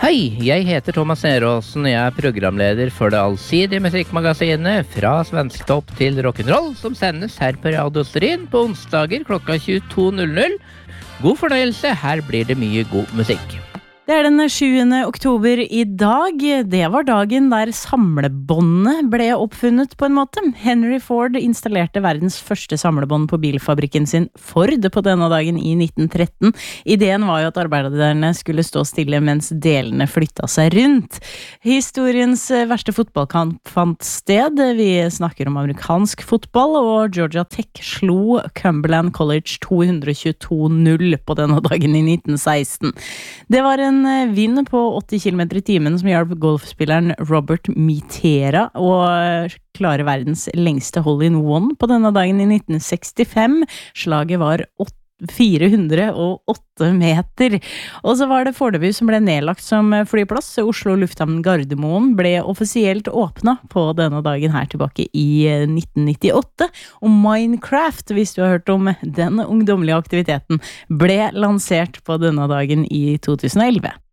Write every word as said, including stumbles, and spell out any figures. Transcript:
Hei, jeg heter Thomas Neråsen, jeg er programleder for det allsidige musikkmagasinet Fra Svensktopp til Rock'n'Roll, som sendes her på Radio Stryn på onsdager klokka tjueto null null. God fornøyelse, her blir det mye god musikk. Det er den sjuende oktober i dag. Det var dagen der samlebåndet ble oppfunnet på en måte. Henry Ford installerte verdens første samlebånd på bilfabrikken sin Ford på denne dagen i nitten tretten. Ideen var jo at arbeiderne skulle stå stille mens delene flytta seg rundt. Historiens verste fotballkamp fant sted. Vi snakker om amerikansk fotball, og Georgia Tech slo Cumberland College to hundre tjueto null på denne dagen i nitten seksten. Det var en En vind på åtti kilometer i timen som hjalp golfspilleren Robert Mitera å klare verdens lengste hole-in-one på denne dagen i nitten sekstifem. Slaget var fire hundre og åtte meter. Og så var det Fornebu som ble nedlagt som flyplass. Oslo Lufthavn Gardermoen ble offisielt åpnet på denne dagen her tilbake i nitten nittiåtte. Og Minecraft, hvis du har hørt om den ungdommelige aktiviteten, ble lansert på denne dagen i to tusen og elleve.